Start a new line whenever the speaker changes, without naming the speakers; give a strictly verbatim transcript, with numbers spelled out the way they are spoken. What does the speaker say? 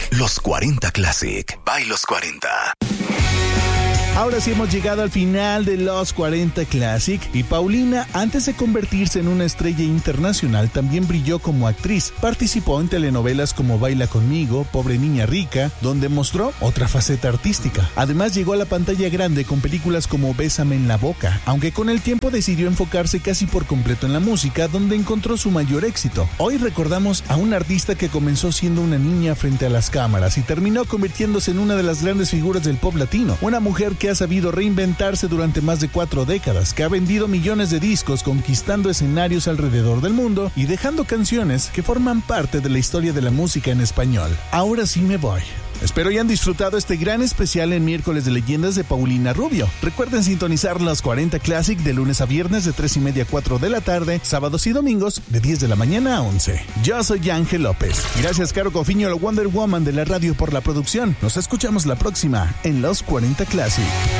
Los cuarenta Classic, by Los cuarenta.
Ahora sí hemos llegado al final de Los cuarenta Classic y Paulina, antes de convertirse en una estrella internacional, también brilló como actriz. Participó en telenovelas como Baila Conmigo, Pobre Niña Rica, donde mostró otra faceta artística. Además llegó a la pantalla grande con películas como Bésame en la Boca, aunque con el tiempo decidió enfocarse casi por completo en la música, donde encontró su mayor éxito. Hoy recordamos a una artista que comenzó siendo una niña frente a las cámaras y terminó convirtiéndose en una de las grandes figuras del pop latino. Una mujer que ha sabido reinventarse durante más de cuatro décadas, que ha vendido millones de discos, conquistando escenarios alrededor del mundo y dejando canciones que forman parte de la historia de la música en español. Ahora sí me voy. Espero hayan disfrutado este gran especial en Miércoles de Leyendas de Paulina Rubio. Recuerden sintonizar Los cuarenta Classic de lunes a viernes de tres y media a cuatro de la tarde, sábados y domingos de diez de la mañana a once. Yo soy Ángel López. Gracias Caro Cofiño, la Wonder Woman de la radio, por la producción. Nos escuchamos la próxima en Los cuarenta Classic.